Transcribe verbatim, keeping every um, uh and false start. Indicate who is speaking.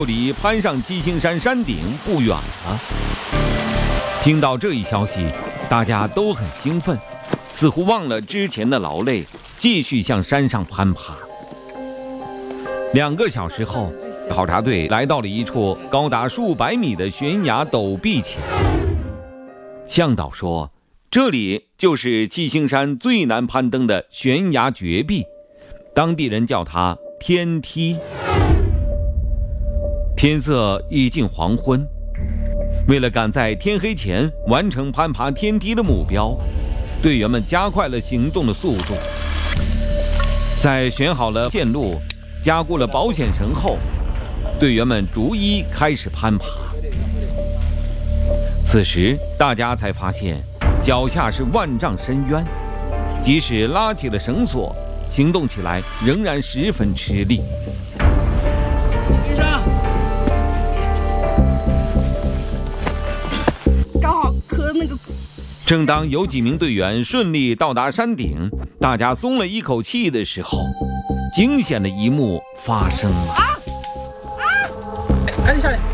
Speaker 1: 离攀上七星山山顶不远了。听到这一消息，大家都很兴奋，似乎忘了之前的劳累，继续向山上攀爬。两个小时后，考察队来到了一处高达数百米的悬崖陡壁前。向导说，这里就是七星山最难攀登的悬崖绝壁，当地人叫它天梯。天色已近黄昏，为了赶在天黑前完成攀爬天梯的目标，队员们加快了行动的速度。在选好了线路，加固了保险绳后，队员们逐一开始攀爬。此时大家才发现脚下是万丈深渊，即使拉起了绳索，行动起来仍然十分吃力。
Speaker 2: 刚好磕那个。
Speaker 1: 正当有几名队员顺利到达山顶，大家松了一口气的时候，惊险的一幕发生了。
Speaker 2: 啊啊！赶紧下来！